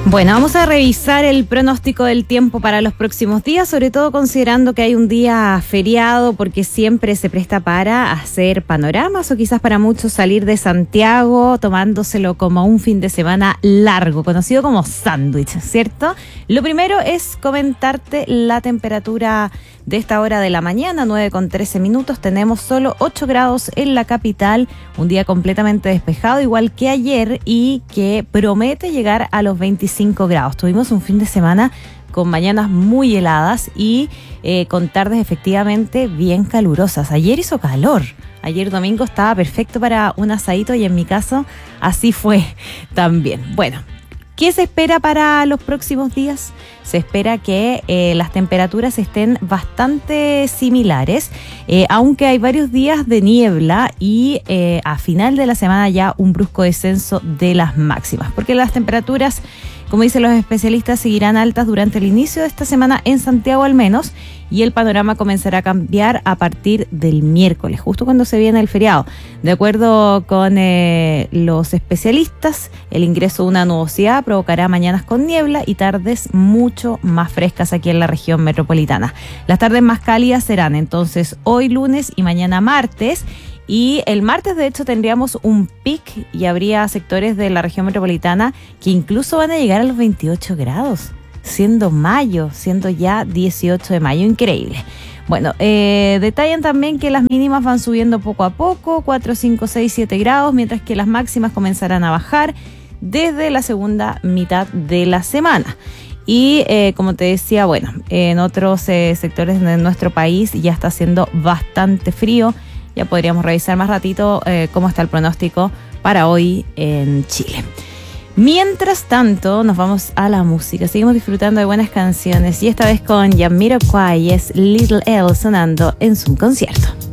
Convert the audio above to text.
Bueno, vamos a revisar el pronóstico del tiempo para los próximos días, sobre todo considerando que hay un día feriado, porque siempre se presta para hacer panoramas o quizás para muchos salir de Santiago tomándoselo como un fin de semana largo, conocido como sándwich, ¿cierto? Lo primero es comentarte la temperatura de esta hora de la mañana, 9:13. Tenemos solo 8 grados en la capital, un día completamente despejado, igual que ayer, y que promete llegar a los 25 grados. Tuvimos un fin de semana con mañanas muy heladas y con tardes efectivamente bien calurosas. Ayer hizo calor. Ayer domingo estaba perfecto para un asadito y en mi caso así fue también. Bueno, ¿qué se espera para los próximos días? Se espera que las temperaturas estén bastante similares, aunque hay varios días de niebla y a final de la semana ya un brusco descenso de las máximas, porque las temperaturas, como dicen los especialistas, seguirán altas durante el inicio de esta semana en Santiago al menos, y el panorama comenzará a cambiar a partir del miércoles, justo cuando se viene el feriado. De acuerdo con los especialistas, el ingreso de una nubosidad provocará mañanas con niebla y tardes mucho más frescas aquí en la región metropolitana. Las tardes más cálidas serán entonces hoy lunes y mañana martes. Y el martes, de hecho, tendríamos un pic y habría sectores de la región metropolitana que incluso van a llegar a los 28 grados, siendo mayo, siendo ya 18 de mayo. Increíble. Bueno, detallan también que las mínimas van subiendo poco a poco, 4, 5, 6, 7 grados, mientras que las máximas comenzarán a bajar desde la segunda mitad de la semana. Y como te decía, bueno, en otros sectores de nuestro país ya está haciendo bastante frío. Ya podríamos revisar más ratito cómo está el pronóstico para hoy en Chile. Mientras tanto, nos vamos a la música. Seguimos disfrutando de buenas canciones y esta vez con Jamiroquai, es Little L sonando en su concierto.